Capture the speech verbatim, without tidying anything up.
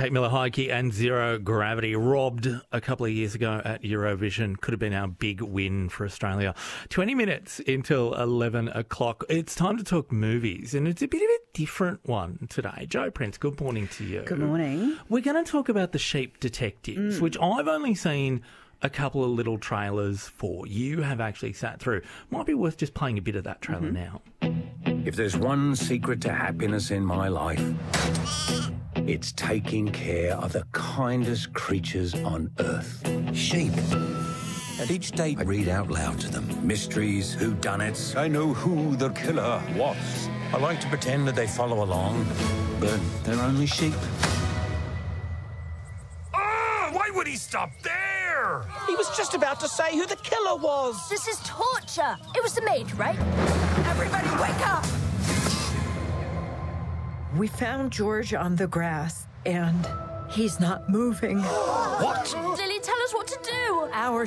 Kate Miller-Heidke and Zero Gravity, robbed a couple of years ago at Eurovision. Could have been our big win for Australia. twenty minutes until eleven o'clock. It's time to talk movies, and it's a bit of a different one today. Jo Prince, good morning to you. Good morning. We're going to talk about The Sheep Detectives, mm. which I've only seen a couple of little trailers for. You have actually sat through. Might be worth just playing a bit of that trailer mm-hmm. now. If there's one secret to happiness in my life, it's taking care of the kindest creatures on earth. Sheep. And each day I read out loud to them mysteries, whodunits. I know who the killer was. I like to pretend that they follow along, but they're only sheep. Ah! Why would he stop there? He was just about to say who the killer was. This is torture. It was the maid, right? Everybody wake up! We found George on the grass, and he's not moving. What? Lily, tell us what to do. Our